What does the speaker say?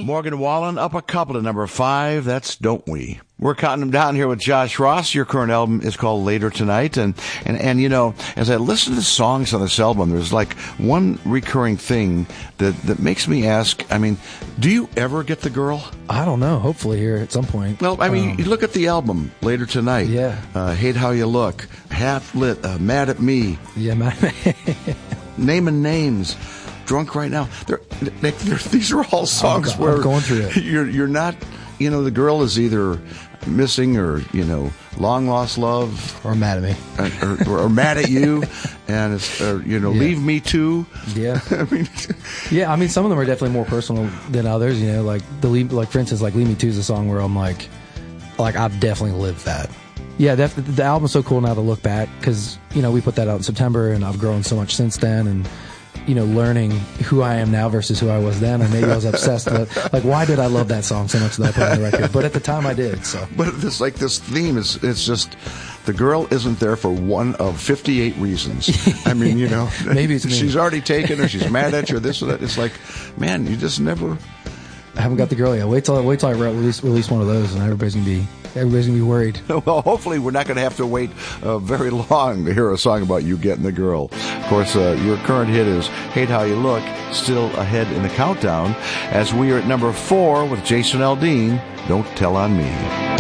Morgan Wallen up a couple to number 5. That's Don't We. We're counting them down here with Josh Ross. Your current album is called Later Tonight. And you know, as I listen to the songs on this album, there's like one recurring thing that makes me ask, I mean, do you ever get the girl? I don't know. Hopefully here at some point. Well, I mean, you look at the album, Later Tonight. Yeah. Hate How You Look. Half Lit. Mad at Me. Yeah, Naming Names. Drunk Right Now. These are all songs where I'm going through it. You're not, you know, the girl is either missing or, you know, long lost love, or mad at me, or mad at you, and it's you know, Leave Me Too. Yeah. I mean, some of them are definitely more personal than others. You know, like for instance, like Leave Me Too is a song where I'm like I've definitely lived that. Yeah, the album's so cool now to look back because, you know, we put that out in September and I've grown so much since then, and, you know, learning who I am now versus who I was then, and maybe I was obsessed with, like, why did I love that song so much that I put on the record? But at the time I did, so. But this theme it's just, the girl isn't there for one of 58 reasons. I mean, you know, maybe it's me. She's already taken her, she's mad at you, or this or that. It's like, man, you just never. I haven't got the girl yet. Wait till I release one of those, and everybody's gonna be worried. Well, hopefully we're not going to have to wait very long to hear a song about you getting the girl. Of course, your current hit is Hate How You Look, still ahead in the countdown, as we are at number 4 with Jason Aldean, Don't Tell on Me.